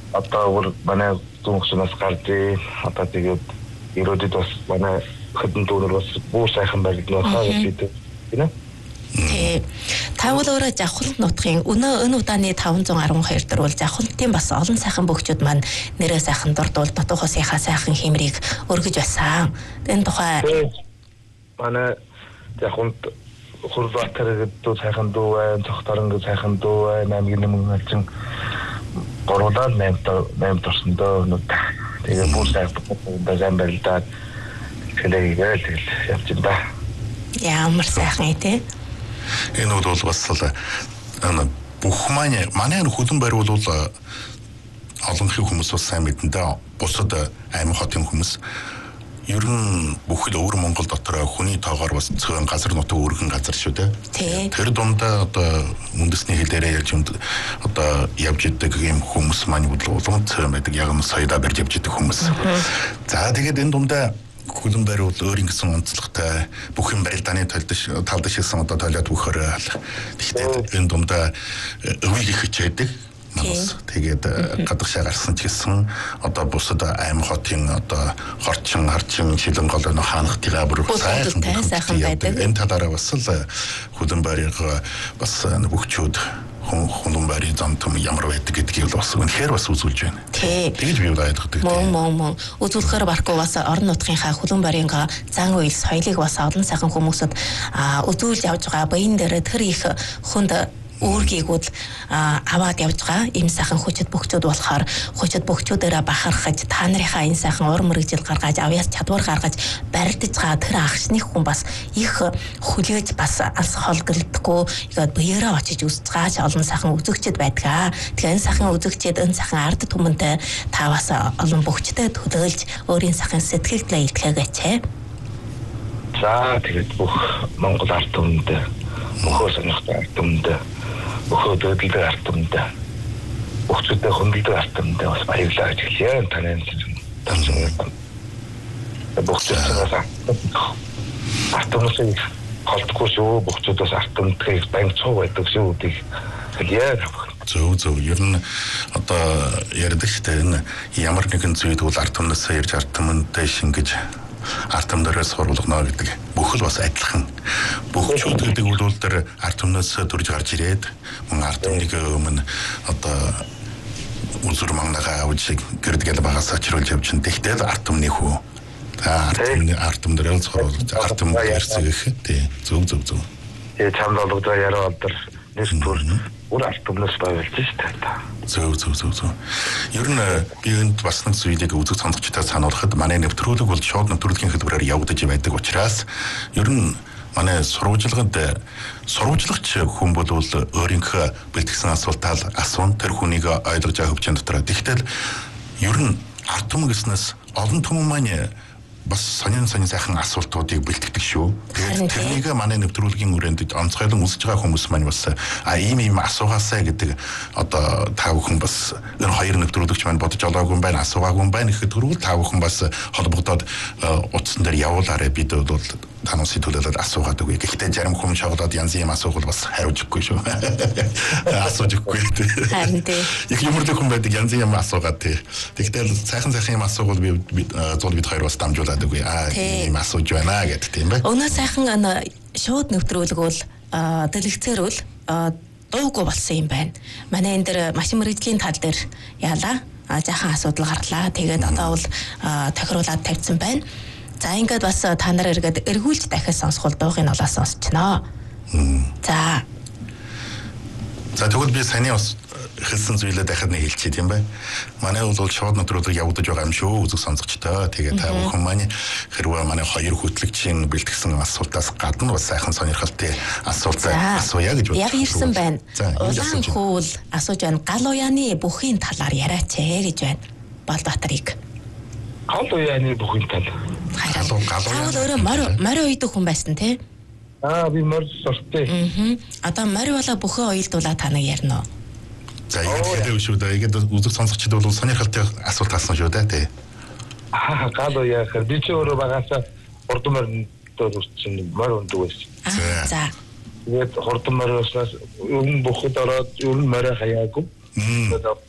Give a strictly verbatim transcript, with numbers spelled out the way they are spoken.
одоо бүр манай зүгшнээс гардыг одоо тэгээд ирээдүйд бас манай хэдэн дүүнэр бас бүр сайхан байлгах хаа гэдэг тийм ээ. Тий. Та бол өөрөө Жавхлан нутгийн өнөө энэ удааны таван зуун арван хоёр дөрөв бол Жавхлантын бас олон сайхан бөхчүүд маань нэрээ сайхан дурдвал Дутуу хосынхаа сайхан хэмрийг өргөж байсан. Энэ тухай манай Жавхлант Хурбатар гэдэг сайхан дүү байна, Цогторон гэдэг сайхан дүү байна, аймгийн нэмэн алчин гурван наймт наймт орсон дөө нүд. Тэгээ бүр сайхан базан байлдаад хэлээгээл тэгэл явж байна. Ямар сайхан ээ. Энэ бол бас л бүх маань манай хөлн байр бол олонхын хүмүүс бас сайн мэдэн дээ. Бусад аймаг хотын хүмүүс ер нь бүх л өвөр Монгол дотор хүний тоогоор бас цөөн газар нутаг өргөн газар шүү дээ. Тэр дундаа одоо үндэсний хэл дээрээ ярьж одоо явж идэг юм хүмүүс маань бол улам цөөн байдаг. Яг нь соёдоо барьж явж идэг хүмүүс. За тэгээд энэ дундаа хөлн байр бол өөр ингэсэн онцлогтой бүх юм барилдааны талдаш талдаш хийсэн одоо тойлоод бөхөр. Тэгтээ энэ дундаа өвийг их хичээдэг. Манус тэгээд гадагшаа гарсан ч гэсэн одоо бусад аймаг хотын одоо хорчин харчин шилэн гол нөх хаанхтыгаа бүр сайхан байдаг. Энэ талаараа бас л хөлн байрыг бас бөхчүүд хөлн байрын замтам ямар байдаг гэдгийг бас үнэхээр бас үзүүлж байна. Тэгж би ойлгодог. Мөн мөн мөн үзүүлэхээр барахгүй бас орон нутгийнхаа хөлн байрын зан үйл соёлыг бас олон сайхан хүмүүсд үзүүлж явж байгаа. Баян дээр тэр их хүнд өөргийг бол аваад явж байгаа ийм сайхан хүчит бөхчүүд болохоор хүчит бөхчүүдээрээ бахархаж та нарынхаа энэ сайхан ур мөрөгжил гаргаж авьяас чадвар гаргаж барилдаж байгаа тэр агшны хүн бас их хүлээж бас алс холгөлдөхгүй игээд биеэрээ очиж үзэж байгаа ч олон сайхан үзэгчд байдаг. Тэгэхээр энэ сайхан үзэгчд энэ сайхан ард түмэнтэй та бас олон бөхчтэй төлөөлж өөрийн сайхан сэтгэлдээ илтгэгээч. За тэгээд бүх Монгол ард түмэнд мөхөө сонирхтой ард түмэнд бөхөө дөдөлдөг ард түмэнд бөхчүүдэд хөндлөдөг ард түмэнд бас баярлалаа гэж хэлье. Таны таньсан бөхчүүдээс ард түмээс холдохгүй шүү. Бөхчүүдээс ард түмэдээ банк цуг байдаг шүү гэдгийг хэлье. Зөв зөв ер нь одоо ярьдаг ч энэ ямар нэгэн зүйл бол ард түмнээс ярьж ард түмэндээ шингэж ард түмнээс сургуулгана гэдэг бүхэл бас адилхан. Бөхчүүд гэдэг бол тэр ард түмнээс төрж гарч ирээд мөн ард түмнийг өмнө одоо үзүр мангага авч гэрдгэл багаас очруулж явж чинь тэгтэл ард түмний хүү. За ард түмний ард түмнээс сургуулж ард түмний ярьцэг их тий зөв зөв зөв. Ээ чамд болгоо яруу одоо нэс төр өөр ард түмнээс байвалж шүү дээ. Зөв зөв зөв зөв. Ер нь би энд бас нэг зүйлийг үзэг сонсогчдод сануулхад манай нэвтрүүлэг бол шууд нэвтрүүлгийн хэлбэрээр явагдаж байдаг учраас ер нь манай сурвалжлагад сурвалжлагч хүн бол өөрийнхөө бэлтгэсэн асуултаар асуун тэр хүнийг ойлгож байгаа хөвчөн дотор. Тэгтэл ер нь ард түмэн гэснээс олон түмэн маань бас сонин сонин сайхан асуултуудыг бэлтгэдэг шүү. Тэгээд тэрнийг манай нэвтрүүлгийн үрээнд онцгойлон үзэж байгаа хүмүүс маань бас а ийм ийм асуугаасаа гэдэг одоо та бүхэн бас энэ хоёр нэвтрүүлэгч маань бодож олоогүй юм байна, асуугаагүй юм байна гэхэд түрүүл та бүхэн бас холбогдоод утсан дээр явуулаарай. Бид бол танаас төлөөлөд асуугаад үгүй. Гэхдээ зарим хүн шоглоод янз юм асуувал бас хариужгүй шүү. Асуужгүй. Харин тий. Яг юмр дэх хүн байдаг янз юм асуугаад тий. Тэгтэл сайхан сайхан юм асуувал би зул бид хоёр бас дамжуулаад үгүй. Аа юм асууж байна гэдэг тийм бай. Өнөө сайхан шууд нэвтрүүлэг бол дэлгэцээр бол дуугүй болсон юм байна. Манай энэ дэр машин мэргэжлийн тал дээр яалаа. Жаахан асуудал гарлаа. Тэгээд одоо бол тохируулаад тавьсан байна. За ингээд бас та нар эргээд эргүүлж дахиад сонсгол дуугыг олоо сонсчихноо. За. За тэгвэл би саяны бас хэлсэн зүйлээ дахиад нэг хэлчихье тийм бай. Манай бол шууд нэвтрүүлэг явагдаж байгаа юм шүү үзэг сонсогчтой. Тэгээд та бүхэн маань хэрвээ манай хоёр хөтлөгчийн бэлтгэсэн асуултаас гадна бас сайхан сонирхолтой асуулт асууя гэж бодлоо. Яг ирсэн байна. Улаан хүүл асууж байна. Гал уяаны бүхийн талаар яриач ээ гэж байна. Балбаатарыг. Гал уяаны бүхийн тал. Галуу галуу. Та бол өөрөө морь морь уйдаг хүн байсан тий? Аа би морь сортой. Аа. Одоо морь болоо бүхэн уйлдуулаа та нэг ярина уу? За яг л шүү дээ. Тэгээд үзэг сонсогчид бол сонирхолтой асуулт асуусан шүү дээ тий. Аа гал уяа хэр би ч өөрөө багасаа хурдан морьтой үрчин морь ундаг байсан. За. Тэгээд хурдан морьоос ер нь бүхэд ороод ер нь морь хаяагүй. Тэгээд